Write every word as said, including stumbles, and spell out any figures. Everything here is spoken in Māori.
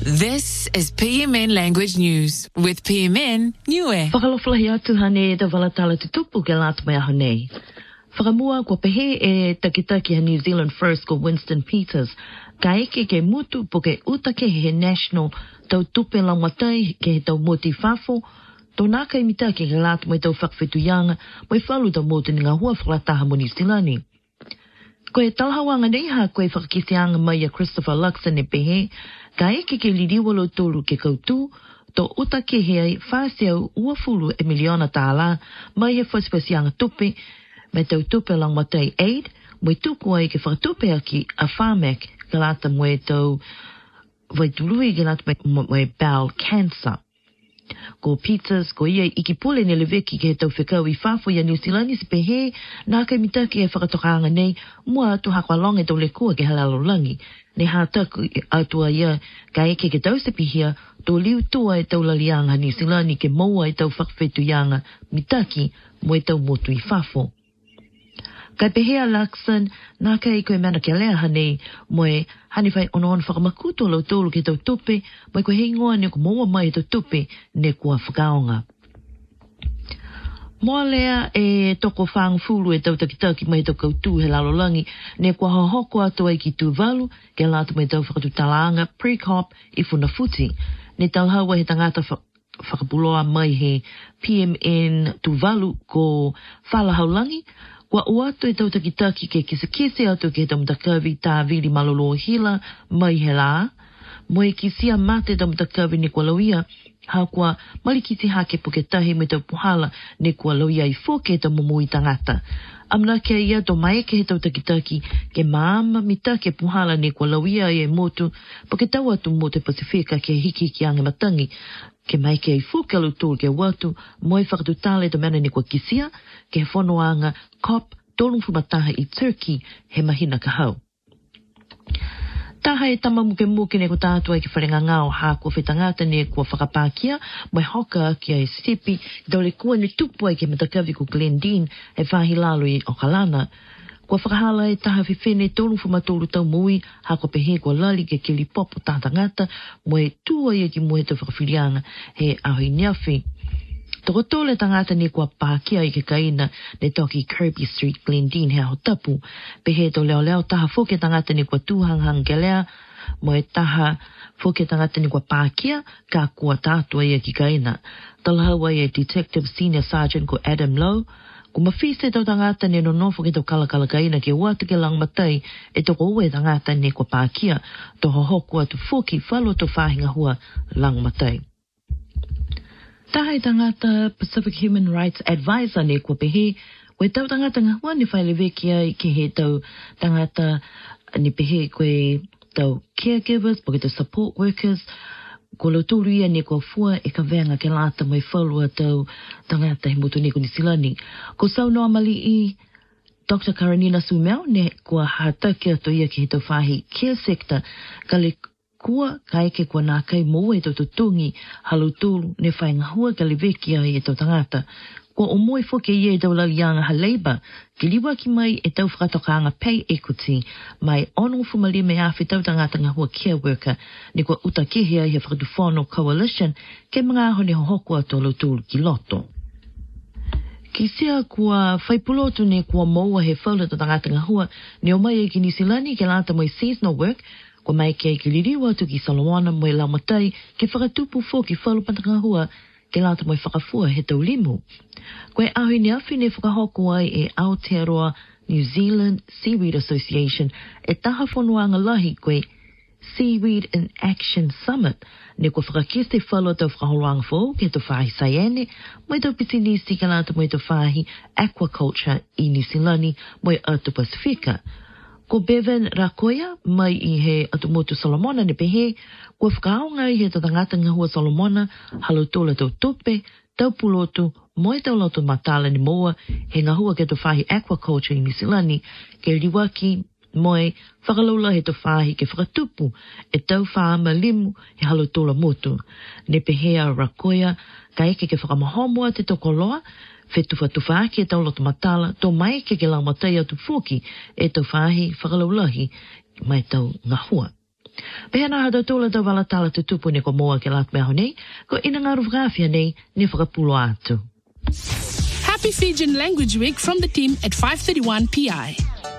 This is P M N Language News with P M N Niue. Whakalofalahi atu hane da walatala tutupu ke lātu mai aho nei. Whakamua kua pehe e takitaki ha New Zealand First ko Winston Peters. Ka eke ke mutu po ke utake he national tau tupe langwatai ke he tau moti whafo. Tō nā kai mitake ke lātu mai tau whakawhetuyanga mai whalu tau moti ni ngā hua whakataha mo New Zealandi. Koe talhawanga nei ha koe whakakisianga mai a Christopher Luxon e pehe. Ka eke ke liriwalo tolu ke koutu, tō utake hei whāseau uafulu e miliona tāla, mai he whasipasianga tupe, mai tau tupe langwatai aid, mai tuku ai ke whakatupe aki a whāmek, ka lata moe tau waitului ke lata moe bowel cancer. Ko Peters, ko ia iki pule ne leveki ke tau whekau i whafo ia New Zealand se pehe, nā kai mitaki e whakatokanga nei, mua atu haka longa tau le kua ke halalo langi. Ne hātaku atua ia ka eke ke tau sepihia, tō liu tua e tau lalianga New Zealand ke maua e tau whakawhetuyanga mitaki mo e tau motu i whafo. Kai pehea Luxon, nā kai koe mana ke lea hanei, mo e hanewhai ono ono whakamakuto lau tōlu ke tau tupe, mai koe hei ngoa ne ko maua mai tau tupe ne kua whakaonga. Moa lea e toko whaang fulu e tau takitaki mai tau kautu he lalolangi, ne kua hohoko atu ai ki Tuvalu, ke lātu mai tau whakatutalaanga pre-cop i Funafuti. Ne tau hawa he tangata whakapuloa mai he P M N Tuvalu ko whalahaulangi, kua uatu e tau takitaki ke kise kise atu ke he tau mtakawi tā vili malolo hila mai he la, mo e kisia mate tau mtakawi ni kua lauia, ha kua malikiti hake po ke tahi me tau puhala ne kua lauia i fōke tau momo i tangata. Amna ke ia tō mai ke he tau takitaki ke maama mita ke puhala ne kua lauia i e motu po ke tau atu mo te Pasifika ke hiki ki ange matangi. Ke mai ke i fōke alu tōru ke watu mo e whakatutale tō mena ne kua kisia ke he whonoanga COP tōnu fumataha i Turkey he mahina ka hau. Taha e tama muke muke ne ko tātua i ke wharenga ngāo hā kua whetangata ne kua whakapākia, mai hoka ki a Sipi, dau le kua ne tupu ai ke matakawi ko Glendine e whahi lalo i Okalana. Kua whakahala e taha whiwhene tōnu whamatolu tau mui, hā kua pehe kua lali ke kili popo tātangata, mo e tua ia ki moe tau whakawhirianga he ahui niawhi. Toko tōle tangata ne kua pākia i ke kaina ne toki Kirby Street, Glendine he aho tapu. Pehe tō leo leo taha fōke tangata ne kua tūhanghang ke lea, mo e taha fōke tangata ne kua pākia, ka kua tātua ia ki kaina. Talahawa e Detective Senior Sergeant ko Adam Lowe, ko mawhise tau tangata ne no nofo ke tau kalakala kaina ke watu ke lang matai, e toko ue tangata ne kua pākia, to hohoku atu fōki whalo to whahinga hua lang matai. Taha e tangata Pacific Human Rights Advisor ne kua pehe, koe tau tangata ngā hua ne whaile veki ai ke he tau tangata ne pehe koe tau caregivers, po ke tau support workers, ko lo tūru ia ne kua fua e ka venga ke lata mai whalua tau tangata he motu ne ko Nisilani. Ko sau noa mali i Doctor Karanina Sumel ne kua hātaki ato ia ke he tau whahi care sector, ka le kua ka eke kua nā kai moe e tau tutungi halu tūlu ne whainga hua ka le veki ai e tau tangata. Kua o moe whoke ia e tau lalianga ha Labour, ki liwa ki mai e tau whakatokanga pay equity, mai ono fumali me awhi tau tangata ngā hua care worker, ne kua utakehe ai he whakatuwhono coalition, ke mga aho ne hohoko ato halu tūlu ki loto. Ki sia kua whaipulotu ne kua moua he whaula tau tangata ngā hua, ne o mai e ki Nisilani ke lata mai seasonal work, ko mai ke ki liriwa atu ki Salawana mo e laumatai ke whakatupu fō ki whalu pantanga hua ke lata mo e whakafua he tau limu. Koe ahui ni awhi ne whakahoko ai e Aotearoa New Zealand Seaweed Association e taha whonuanga lahi koe Seaweed in Action Summit ne ko whakakiste whalu tau whakaholoanga fō ke tau whahi Sayene mo e tau pitinisi ke lata mo e tau whahi aquaculture i Nisilani mo e atu Pasifika. Ko Bevan Rakoia, mai i he atu motu Solomona ne pehe, kua whakaonga i he tatangata ngā hua Solomona, halo tōla tau tupe, tau pulotu, moe tau loto matala ni moa, he ngā hua ke tau whahi aquaculture i Nisilani, ke riwaki, moe, whakalaula he tau whahi ke whakatupu, e tau whaama limu, he halo tōla motu. Ne pehea Rakoia, ka eke ke whakamahomoa te toko loa, Whetu whatu whaake e tau loto matala, tō mai ke ke lau matai atu whoki e tau whahi whakalaulahi mai tau ngā hua. Pehena hada tola da wala tala te tupu ne ko moa ke lat mea honei, ko ina ngā rufgafia nei ne whakapulo atu. Happy Fijian Language Week from the team at five thirty-one P I.